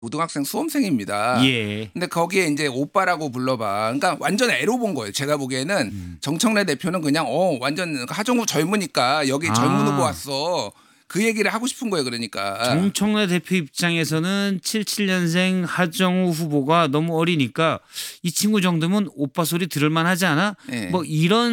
고등학생 수험생입니다. 예. 근데 거기에 인제 오빠라고 불러봐. 그러니까 완전 애로 본 거예요. 제가 보기에는 정청래 대표는 그냥 완전 하정우 젊으니까 여기 젊은 후보 왔어. 그 얘기를 하고 싶은 거예요 그러니까. 정청래 대표 입장에서는 77년생 하정우 후보가 너무 어리니까 이 친구 정도면 오빠 소리 들을 만하지 않아? 예. 뭐 이런